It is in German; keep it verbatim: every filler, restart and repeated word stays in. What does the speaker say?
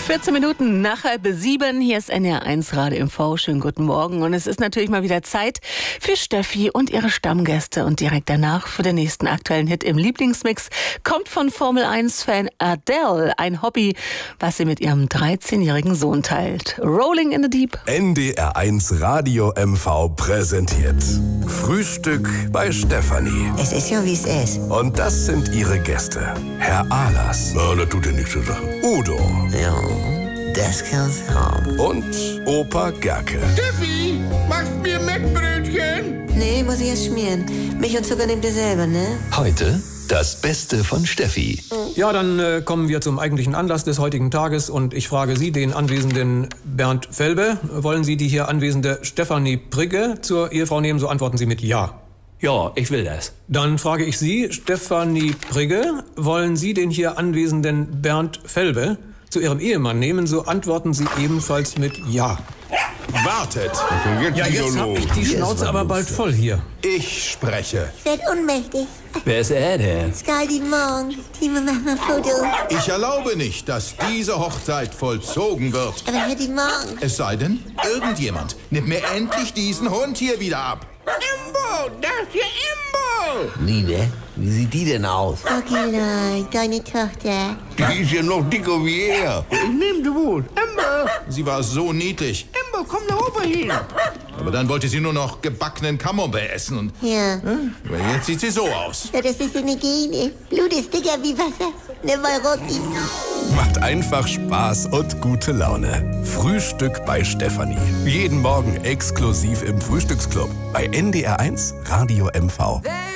vierzehn Minuten nach halb sieben. Hier ist N R eins Radio M V. Schönen guten Morgen. Und es ist natürlich mal wieder Zeit für Steffi und ihre Stammgäste. Und direkt danach für den nächsten aktuellen Hit im Lieblingsmix kommt von Formel eins Fan Adele. Ein Hobby, was sie mit ihrem dreizehnjährigen Sohn teilt. Rolling in the Deep. N D R eins Radio M V präsentiert Frühstück bei Stefanie. Es ist ja, wie es ist. Und das sind ihre Gäste. Herr Ahlers. Na, das tut ja nichts zur Sache. Udo. Ja, das kann's haben. Und Opa Gerke. Steffi, machst mir Mettbrötchen? Nee, muss ich erst schmieren. Milch und Zucker nehmt ihr selber, ne? Heute das Beste von Steffi. Ja, dann äh, kommen wir zum eigentlichen Anlass des heutigen Tages und ich frage Sie, den anwesenden Bernd Felbe, wollen Sie die hier anwesende Stefanie Prigge zur Ehefrau nehmen? So antworten Sie mit Ja. Ja, ich will das. Dann frage ich Sie, Stefanie Prigge, wollen Sie den hier anwesenden Bernd Felbe zu Ihrem Ehemann nehmen? So antworten Sie ebenfalls mit Ja. Wartet! Ja, jetzt hab ich die Schnauze aber bald voll hier. Ich spreche. Ich werd ohnmächtig. Wer ist er denn? Sky, die Morgen. Timo, mach mal ein Foto. Ich erlaube nicht, dass diese Hochzeit vollzogen wird. Aber Herr, die Morgen. Es sei denn, irgendjemand nimmt mir endlich diesen Hund hier wieder ab. Imbo, das ist ja Imbo. Liebe, wie sieht die denn aus? Rocky, deine Tochter. Die ist ja noch dicker wie er. Ich nehm sie wohl. Imbo, Sie war so niedlich. Imbo, komm da oben hin. Aber dann wollte sie nur noch gebackenen Camembert essen. Und Ja. aber jetzt sieht sie so aus. Ja, das ist eine Gene. Blut ist dicker wie Wasser. Ne, bei Rocky. Macht einfach Spaß und gute Laune. Frühstück bei Stefanie. Jeden Morgen exklusiv im Frühstücksclub bei N D R eins Radio M V.